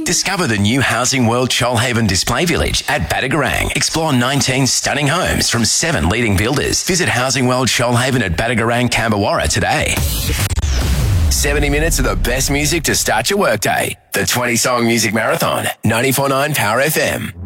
Discover the new Housing World Shoalhaven Display Village at Badagarang. Explore 19 stunning homes from 7 leading builders. Visit Housing World Shoalhaven at Badagarang, Camberwarra today. 70 minutes of the best music to start your workday. The 20-song music marathon. 94.9 Power FM.